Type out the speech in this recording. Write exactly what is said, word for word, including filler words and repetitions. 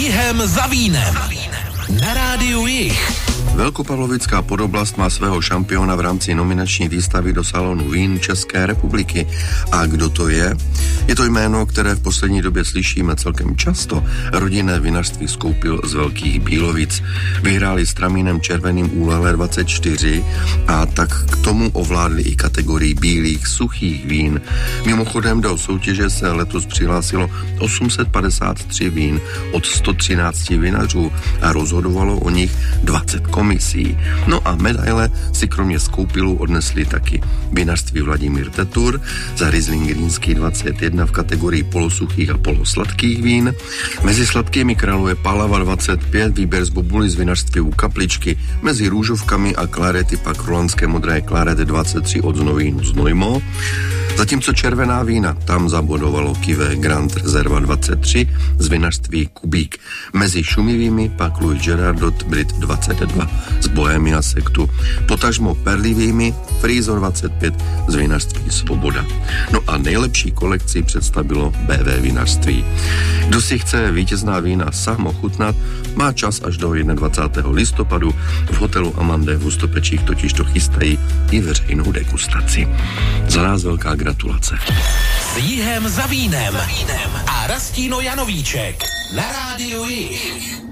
jihem za vínem. Na rádiu Jih. Velkopavlovická Podoblast má svého šampiona v rámci nominační výstavy do salonu vín České republiky. A kdo to je? Je to jméno, které v poslední době slyšíme celkem často. Rodinné vinařství Skoupil z Velkých Bílovic. Vyhráli s tramínem červeným U L L dvacet čtyři a tak k tomu ovládli i kategorii bílých suchých vín. Mimochodem do soutěže se letos přihlásilo osm set padesát tři vín od sto třináct vinařů a rozhodovalo o nich dvacet komisí. No a medaile si kromě Skoupilu odnesli taky vinařství Vladimír Tetur za Riesling Rýnský dvacet jedna v kategorii polosuchých a polosladkých vín. Mezi sladkými králuje Palava dvacet pět, výběr z bobuly z vinařství U Kapličky, mezi růžovkami a klárety pak rolandské modré klárety dvacet tři od Znovínu Znojmo. Zatímco červená vína tam zabodovalo Kivé Grand Reserva dvacet tři z vinařství Kubík. Mezi šumivými pak Louis Gerardot Brit dvacet dva z Bohemia Sektu. Potažmo perlivými Frýzor dvacet pět z vinařství Svoboda. No a nejlepší kolekci představilo B V vinařství. Kdo si chce vítězná vína sám ochutnat, má čas až do dvacátého prvního listopadu. V hotelu Amande v Hustopečích totiž to chystají i veřejnou degustaci. Za nás velká gratulace. S jihem za vínem. A Rastino Janovíček na rádiu Jih.